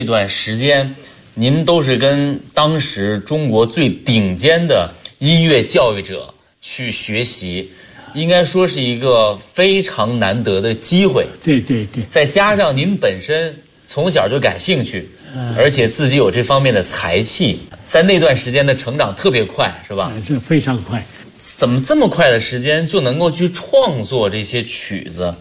这段时间，您都是跟当时中国最顶尖的音乐教育者去学习，应该说是一个非常难得的机会。 对对对， 再加上您本身从小就感兴趣，而且自己有这方面的才气，在那段时间的成长特别快，是吧？ 是非常快。 怎么这么快的时间就能够去创作这些曲子？